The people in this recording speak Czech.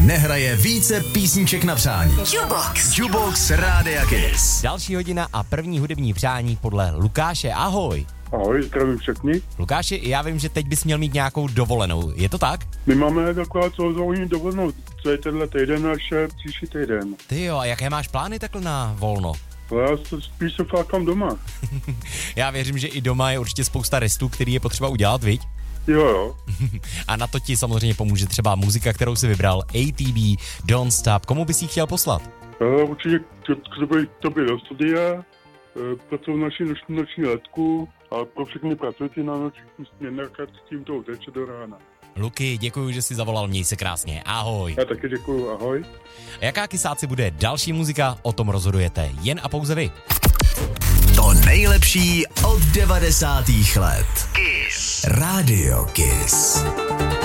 nehraje více písniček na přání. Jukebox Rádia Kiss. Další hodina a první hudební přání podle Lukáše. Ahoj. Ahoj, zdravím všechny. Lukáši, já vím, že teď bys měl mít nějakou dovolenou. Je to tak? My máme taková celozónní dovolenou, co je tenhle týden až příští týden. Ty jo, a jaké máš plány takhle na volno? Já spíš se flákám doma. Já věřím, že i doma je určitě spousta restů, který je potřeba udělat, viď? Jo. A na to ti samozřejmě pomůže třeba muzika, kterou si vybral, ATB, Don't Stop. Komu bys jí chtěl poslat? Určitě k tobě do studia, pracuji noční letku a pro všechny pracující na nočních směnách s tímto uteče do rána. Luky, děkuji, že jsi zavolal, měj se krásně, ahoj. Já taky děkuju, ahoj. A jaká kysáci bude další muzika, o tom rozhodujete jen a pouze vy. To nejlepší od 90. let. Kiss. Radio Kiss.